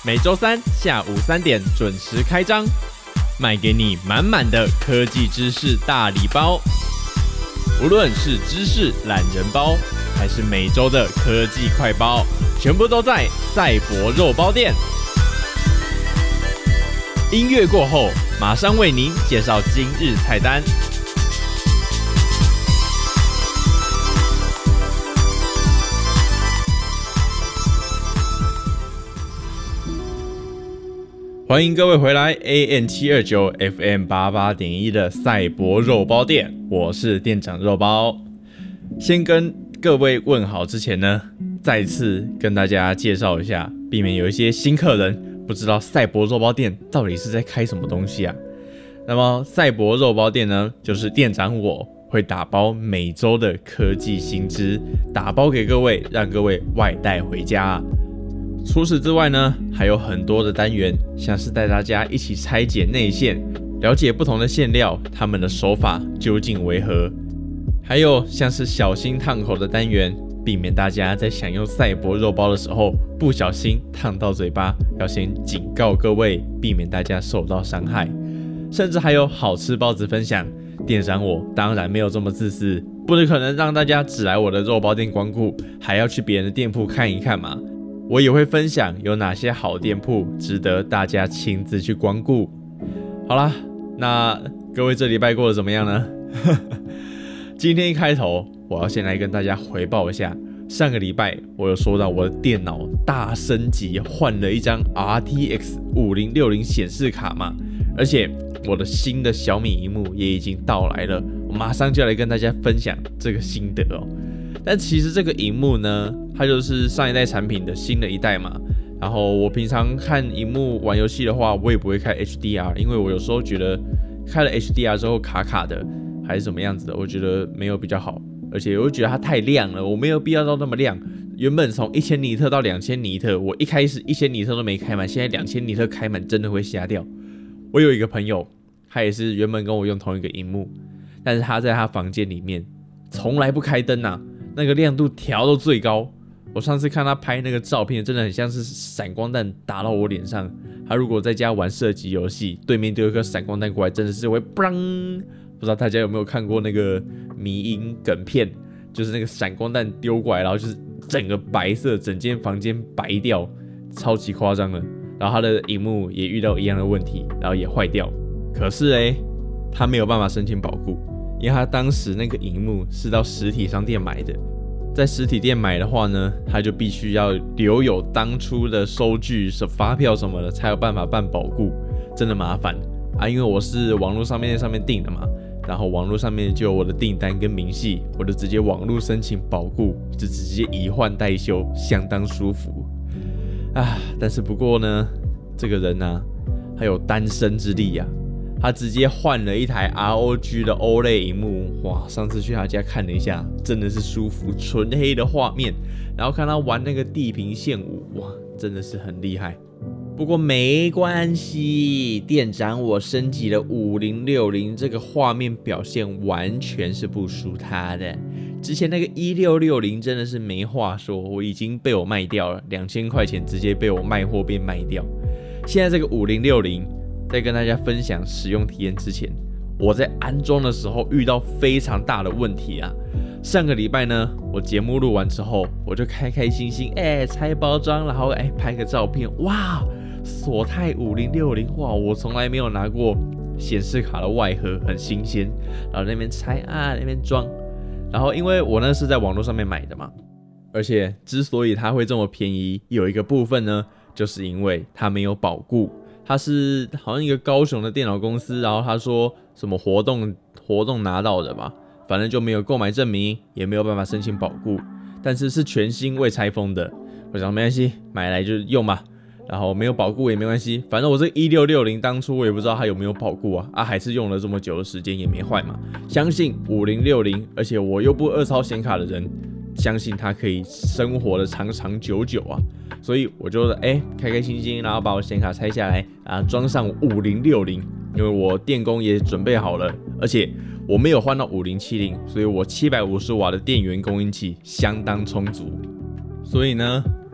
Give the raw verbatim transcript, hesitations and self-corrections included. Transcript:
每周三下午三点准时开张，卖给你满满的科技知识大礼包。无论是知识懒人包，还是每周的科技快包，全部都在赛博肉包店。音乐过后，马上为您介绍今日菜单。欢迎各位回来 A M 七二九 F M 八八点一 的赛博肉包店，我是店长肉包。先跟各位问好之前呢，再次跟大家介绍一下，避免有一些新客人不知道赛博肉包店到底是在开什么东西啊。那么赛博肉包店呢，就是店长我会打包每周的科技新知，打包给各位，让各位外带回家啊。除此之外呢，还有很多的单元，像是带大家一起拆解内馅，了解不同的馅料，他们的手法究竟为何；还有像是小心烫口的单元，避免大家在享用赛博肉包的时候不小心烫到嘴巴，要先警告各位，避免大家受到伤害。甚至还有好吃包子分享，店长我当然没有这么自私，不可能让大家只来我的肉包店光顾，还要去别人的店铺看一看嘛。我也会分享有哪些好店铺值得大家亲自去光顾。好啦，那各位这礼拜过得怎么样呢？今天一开头，我要先来跟大家回报一下，上个礼拜我有说到我的电脑大升级，换了一张 R T X 五零六零 显示卡嘛，而且我的新的小米萤幕也已经到来了，我马上就要来跟大家分享这个心得哦。但其实这个萤幕呢，它就是上一代产品的新的一代嘛。然后我平常看萤幕玩游戏的话，我也不会开 H D R， 因为我有时候觉得开了 H D R 之后卡卡的，还是怎么样子的，我觉得没有比较好。而且我觉得它太亮了，我没有必要到那么亮。原本从一千尼特到两千尼特，我一开始一千尼特都没开满，现在两千尼特开满真的会瞎掉。我有一个朋友，他也是原本跟我用同一个萤幕，但是他在他房间里面从来不开灯啊。那个亮度调到最高，我上次看他拍那个照片，真的很像是闪光弹打到我脸上。他如果在家玩射击游戏，对面丢一颗闪光弹过来，真的是会砰！不知道大家有没有看过那个迷因梗片，就是那个闪光弹丢过来，然后就是整个白色，整间房间白掉，超级夸张的。然后他的萤幕也遇到一样的问题，然后也坏掉。可是哎，他没有办法申请保固。因为他当时那个萤幕是到实体商店买的，在实体店买的话呢，他就必须要留有当初的收据、发票什么的，才有办法办保固，真的麻烦啊！因为我是网络上面上面订的嘛，然后网络上面就有我的订单跟明细，我就直接网络申请保固，就直接以换代修，相当舒服啊！但是不过呢，这个人啊，还有单身之力啊。他直接换了一台 R O G 的 O L E D 萤幕，哇！上次去他家看了一下，真的是舒服，纯黑的画面，然后看他玩那个地平线舞，哇，真的是很厉害。不过没关系，店长我升级了五零六零，这个画面表现完全是不输他的。之前那个一六六零真的是没话说，我已经被我卖掉了，两千块钱直接被我卖货变卖掉。现在这个五零六零。在跟大家分享使用体验之前，我在安装的时候遇到非常大的问题啊！上个礼拜呢，我节目录完之后，我就开开心心，哎、欸，拆包装，然后哎、欸、拍个照片，哇，索泰五零六零，哇，我从来没有拿过显示卡的外盒，很新鲜，然后那边拆啊，那边装，然后因为我那是在网络上面买的嘛，而且之所以它会这么便宜，有一个部分呢，就是因为它没有保固。他是好像一个高雄的电脑公司，然后他说什么活动活动拿到的吧，反正就没有购买证明，也没有办法申请保固，但是是全新未拆封的。我想没关系，买来就用吧，然后没有保固也没关系，反正我这一六六零当初我也不知道它有没有保固啊，啊还是用了这么久的时间也没坏嘛。相信五零六零，而且我又不二抄显卡的人，相信它可以生活的长长久久啊。所以我就哎、欸、开开心心，然后把我显卡拆下来啊，装上五零六零，因为我电工也准备好了，而且我没有换到五零七零，所以我七百五十瓦的电源供应器相当充足。所以呢，